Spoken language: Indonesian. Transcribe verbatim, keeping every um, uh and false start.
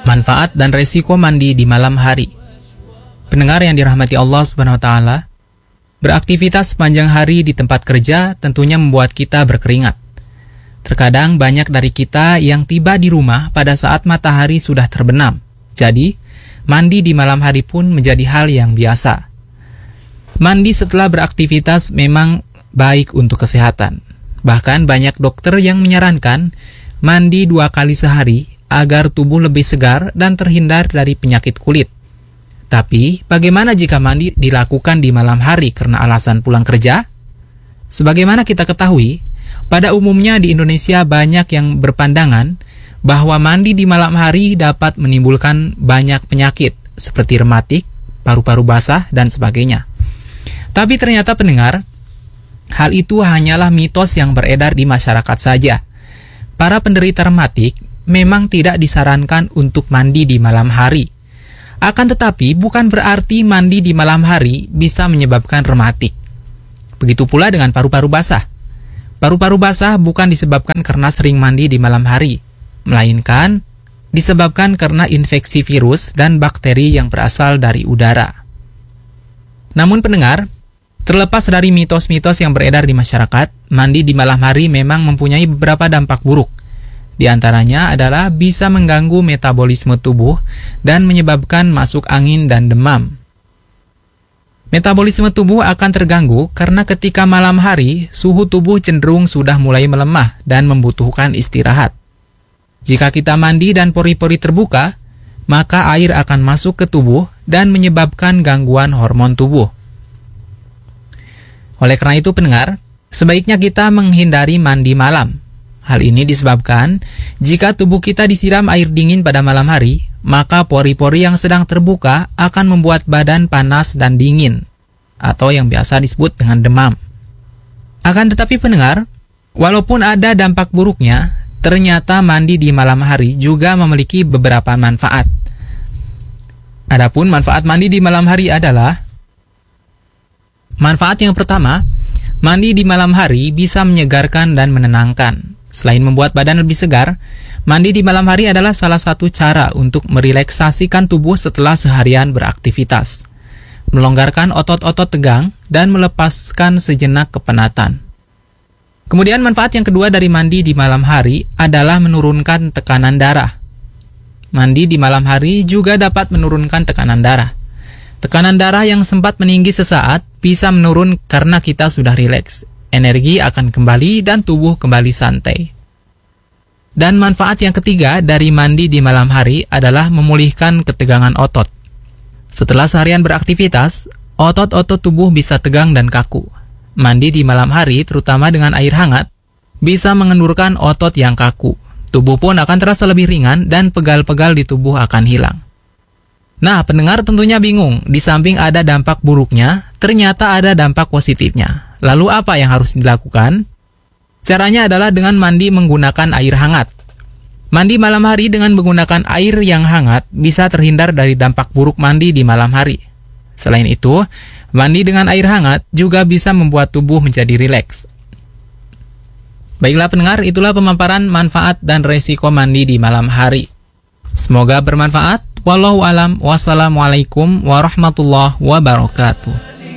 Manfaat dan resiko mandi di malam hari. Pendengar yang dirahmati Allah Subhanahu wa taala, beraktivitas sepanjang hari di tempat kerja tentunya membuat kita berkeringat. Terkadang banyak dari kita yang tiba di rumah pada saat matahari sudah terbenam. Jadi, mandi di malam hari pun menjadi hal yang biasa. Mandi setelah beraktivitas memang baik untuk kesehatan. Bahkan banyak dokter yang menyarankan mandi dua kali sehari agar tubuh lebih segar dan terhindar dari penyakit kulit. Tapi, bagaimana jika mandi dilakukan di malam hari karena alasan pulang kerja? Sebagaimana kita ketahui, pada umumnya di Indonesia banyak yang berpandangan bahwa mandi di malam hari dapat menimbulkan banyak penyakit seperti rematik, paru-paru basah, dan sebagainya. Tapi ternyata pendengar, hal itu hanyalah mitos yang beredar di masyarakat saja. Para penderita rematik memang tidak disarankan untuk mandi di malam hari. Akan tetapi, bukan berarti mandi di malam hari bisa menyebabkan rematik. Begitu pula dengan paru-paru basah. Paru-paru basah bukan disebabkan karena sering mandi di malam hari, melainkan disebabkan karena infeksi virus dan bakteri yang berasal dari udara. Namun pendengar, terlepas dari mitos-mitos yang beredar di masyarakat, mandi di malam hari memang mempunyai beberapa dampak buruk. Di antaranya adalah bisa mengganggu metabolisme tubuh dan menyebabkan masuk angin dan demam. Metabolisme tubuh akan terganggu karena ketika malam hari, suhu tubuh cenderung sudah mulai melemah dan membutuhkan istirahat. Jika kita mandi dan pori-pori terbuka, maka air akan masuk ke tubuh dan menyebabkan gangguan hormon tubuh. Oleh karena itu pendengar, sebaiknya kita menghindari mandi malam. Hal ini disebabkan jika tubuh kita disiram air dingin pada malam hari, maka pori-pori yang sedang terbuka akan membuat badan panas dan dingin, atau yang biasa disebut dengan demam. Akan tetapi pendengar, walaupun ada dampak buruknya, ternyata mandi di malam hari juga memiliki beberapa manfaat. Adapun manfaat mandi di malam hari adalah, manfaat yang pertama, mandi di malam hari bisa menyegarkan dan menenangkan. Selain membuat badan lebih segar, mandi di malam hari adalah salah satu cara untuk merelaksasikan tubuh setelah seharian beraktivitas, melonggarkan otot-otot tegang, dan melepaskan sejenak kepenatan. Kemudian manfaat yang kedua dari mandi di malam hari adalah menurunkan tekanan darah. Mandi di malam hari juga dapat menurunkan tekanan darah. Tekanan darah yang sempat meninggi sesaat bisa menurun karena kita sudah rileks. Energi akan kembali dan tubuh kembali santai. Dan manfaat yang ketiga dari mandi di malam hari adalah memulihkan ketegangan otot. Setelah seharian beraktivitas, otot-otot tubuh bisa tegang dan kaku. Mandi di malam hari, terutama dengan air hangat, bisa mengendurkan otot yang kaku. Tubuh pun akan terasa lebih ringan dan pegal-pegal di tubuh akan hilang. Nah, pendengar tentunya bingung, di samping ada dampak buruknya, ternyata ada dampak positifnya. Lalu apa yang harus dilakukan? Caranya adalah dengan mandi menggunakan air hangat. Mandi malam hari dengan menggunakan air yang hangat bisa terhindar dari dampak buruk mandi di malam hari. Selain itu, mandi dengan air hangat juga bisa membuat tubuh menjadi rileks. Baiklah pendengar, itulah pemaparan manfaat dan resiko mandi di malam hari. Semoga bermanfaat. Wallahu alam. Wassalamualaikum warahmatullahi wabarakatuh.